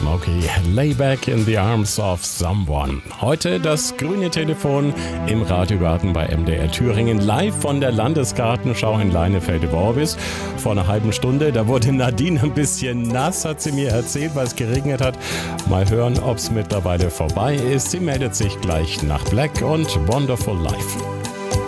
Smokey, Lay Back in the Arms of Someone. Heute das grüne Telefon im Radiogarten bei MDR Thüringen, live von der Landesgartenschau in Leinefelde-Worbis. Vor einer halben Stunde, da wurde Nadine ein bisschen nass, hat sie mir erzählt, weil es geregnet hat. Mal hören, ob es mittlerweile vorbei ist. Sie meldet sich gleich nach Black und Wonderful Life.